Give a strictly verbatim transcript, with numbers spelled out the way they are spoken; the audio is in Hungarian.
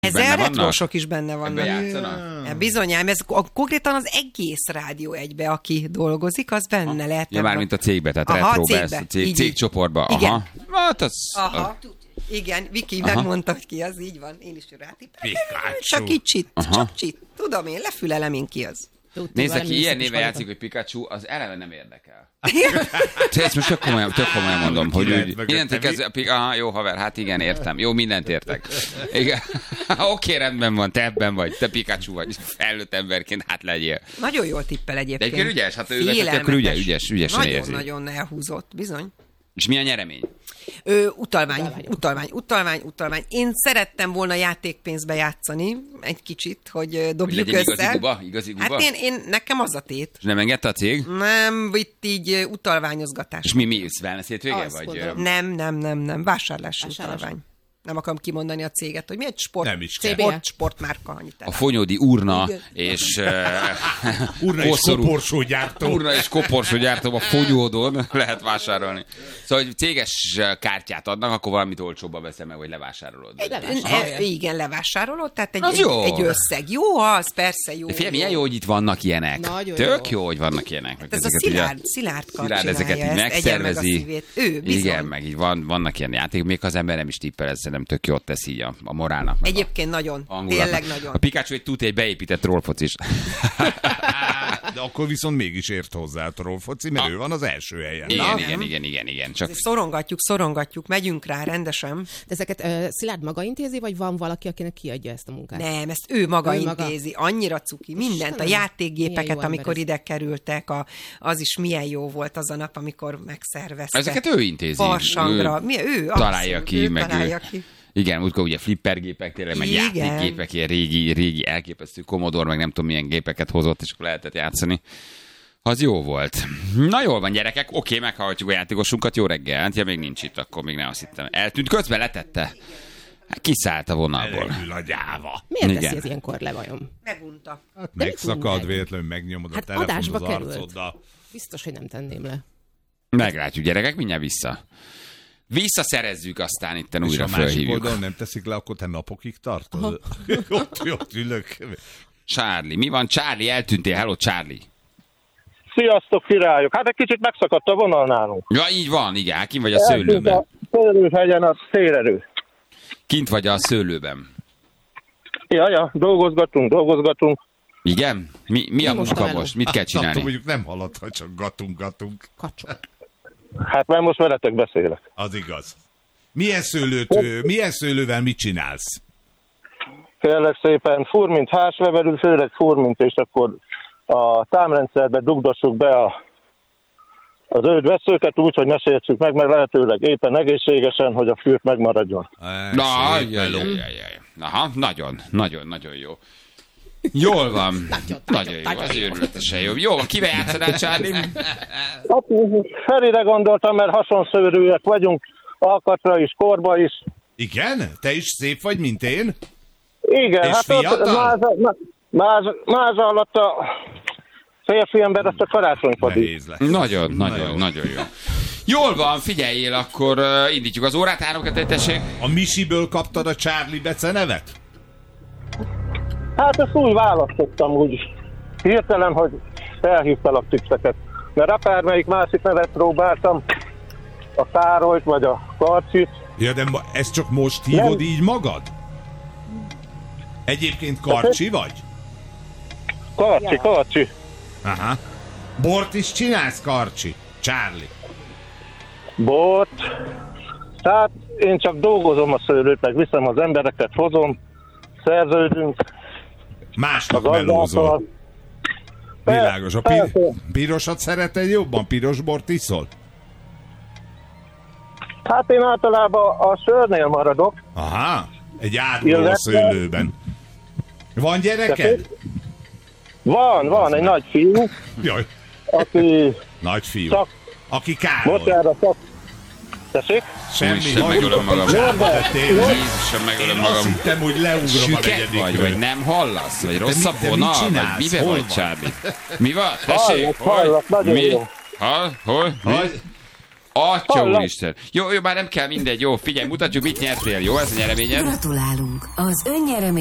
Ezzel retrósok is benne vannak. Ja. Bizonyám, ez konkrétan az egész Rádió egybe, aki dolgozik, az benne lehet. Ja, már mint a cégbe, tehát Aha, retróbe, cégbe. cég, cégcsoportba. Igen. Aha. Hát az... Aha. Igen, Viki Aha. megmondta, hogy ki az, így van. Én is rátippelem. Pikachu. Csak kicsit, Aha. csak csit. Tudom én, lefülelem én ki az. Nézd, aki ilyen néven játszik, hogy Pikachu, az eleve nem érdekel. Ezt most tök komolyan, tök komolyan mondom, hogy úgy, mindent kezdve, aha, jó haver, hát igen, értem. Jó, mindent értek. Igen. Oké, rendben van, te ebben vagy, te Pikachu vagy, felnőtt emberként, hát legyél. Nagyon jól tippel De egyébként. egyébként ügyes, hát ő vezetőkör ügyes, ügyes, ügyesen érzi. Nagyon-nagyon elhúzott, bizony. És mi a nyeremény? Ö, utalvány, utalvány, utalvány, utalvány, utalvány. Én szerettem volna játékpénzbe játszani egy kicsit, hogy ö, dobjuk Legyen össze. igazi guba? Igazi guba? Hát én, én, nekem az a tét. És nem engedte a cég? Nem, itt így ö, utalványozgatás. És mi, mi, wellness hétvége? Azt Vagy... gondolom. Nem, nem, nem, nem. Vásárlási Vásárlás. utalvány. Nem akarom kimondani a céget, hogy mi egy sport, Nem is kell. sport, sportmárka, annyit A el. fonyódi urna Igen. és... Uh, Urna és koporsógyártó. Urna és koporsógyártó a fonyódon lehet vásárolni. Szóval, hogy céges kártyát adnak, akkor valamit olcsóbban veszem meg, vagy levásárolod. E, igen, levásárolod, tehát egy, Az egy, jó. egy összeg. Jó az, persze jó. De figyelj, jó. milyen jó, hogy itt vannak ilyenek. Nagyon Tök jó. jó, hogy vannak ilyenek. Hát ez a Szilárd, Szilárd kar Szilárd ezeket így csinálja ezt, egyen meg a megszervezi. szívét. Ő, bizony. Igen, meg így van, vannak ilyen játékok, még ha az ember nem is tippel, ez szerintem tök jót tesz így a, a morálnak. meg Egyébként nagyon, a hangulatnak. tényleg nagyon. A Pikachu egy tuti, egy beépített trollfocis. De akkor viszont mégis ért hozzá a trollfoci, mert ő van az első helyen. Igen, Na, igen, nem? igen, igen, igen. Csak Szorongatjuk, szorongatjuk, megyünk rá rendesen. De ezeket uh, Szilárd maga intézi, vagy van valaki, akinek kiadja ezt a munkát? Nem, ezt ő maga Ő ő maga. intézi, annyira cuki, mindent, a Istenem, milyen játékgépeket, jó amikor ember ez. ide kerültek, a, az is milyen jó volt az a nap, amikor megszervezte. ezeket ő intézi. Farsangra. Ő Mi, ő találja abszolút, ki, ő meg találja ő- ki. Igen, útkor ugye flippergépek tényleg, meg Igen. játékgépek, ilyen régi, régi elképesztő Commodore, meg nem tudom milyen gépeket hozott, és akkor lehetett játszani. Az jó volt. Na jól van, gyerekek, oké, meghallgatjuk a játékosunkat, jó reggelt. Ja, még nincs itt, akkor még nem azt hittem. Eltűnt, közben letette. Hát kiszállt a vonalból. Elengül a gyáva. Miért Igen. teszi ez ilyenkor le vajon? Megunta. Hát De megszakad, meg. véletlenül megnyomod a Hát telefon adásba az került. arcoddal. Biztos, hogy nem tenném le. Meglátjuk, gyerekek, mindjárt vissza. Visszaszerezzük, aztán itten És újra a másik fölhívjuk. oldalon nem teszik le, akkor te napokig tartod. ott, ott ülök. Charlie, mi van? Charlie, eltűntél. Hello, Charlie. Sziasztok, királyok! Hát egy kicsit megszakadt a vonal nálunk. Ja, így van, igen, hát kint vagy a szőlőben. A szőlőhegyen a szélerő. Kint vagy a szőlőben. Ja, ja, dolgozgatunk, dolgozgatunk. Igen? Mi, mi a most munka állunk? most? Mit kell Hát, attól csinálni? mondjuk nem halad, ha csak gatunk-gatunk. Kacsó. Hát mert most veletek beszélek. Az igaz. Milyen, szőlőt, ö, milyen szőlővel mit csinálsz? Kérlek szépen, furmint hárslevelű, főleg furmint, és akkor a támrendszerbe dugdossuk be a, az zöldveszőket úgy, hogy ne sértsük meg, meg lehetőleg éppen egészségesen, hogy a fűrt megmaradjon. Na, Szép jaj, meló. jaj, jaj, jaj. Aha, nagyon, nagyon, nagyon jó. Jól van. Nagyon jó, az őrületesen jó. Jó, kivel játszanál, Charlie? Hát, Ferire gondoltam, mert hasonszőrűek vagyunk, alkatra is, korba is. Igen? Te is szép vagy, mint én? Igen, És hát fiatal? ott máza, máza, máza alatt a férfi ember azt a karácsonyfadi. Nehéz lesz. Nagyon, Na nagyon, jó. nagyon jó. Jól van, figyeljél, akkor uh, indítjuk az órát, három kettő, tessék. A Misiből kaptad a Charlie Bece nevet? Hát ezt úgy választottam úgy hirtelen, hogy felhívtalak tippeket. Mert akármelyik másik nevet próbáltam, a Károlyt vagy a Karcsit. Ja, de ma, ezt csak most hívod Nem. így magad? Egyébként Karcsi vagy? Karcsi, Karcsi. Aha. Bort is csinálsz, Karcsi? Charlie. Bort. Tehát én csak dolgozom a szőlőt, meg viszem az embereket, hozom, szerződünk Másnak az melózol. azzal. Világos. A pi- Persze. pirosat szereted jobban? Piros bort iszol? Hát én általában a sörnél maradok. Aha. Egy áruló Illetve- szőlőben. Van gyereked? Van, van egy nagy fiú, Jaj, aki nagy fiú. Csak- Aki Károly. mocsára szak... Tessék? Semmi. Úristen, megölöm magam. Jézusom, megölöm Én azt magam. hittem, hogy leugrom a Süket negyedik vagy, vagy nem hallasz? Vagy rossz a mit- de mit vonal? Vagy csinálsz? mibe Hol vagy, vagy? Charlie? Mi van? Tessék? Hallak, hallak, nagyon Mi? jó. Hall? Hol? Mi? Hogy? Atya úristen. Jó, jó, már nem kell mindegy. Jó, figyelj, mutatjuk, mit nyertél. Jó, ez a nyereményed. Gratulálunk. Az önnyereményed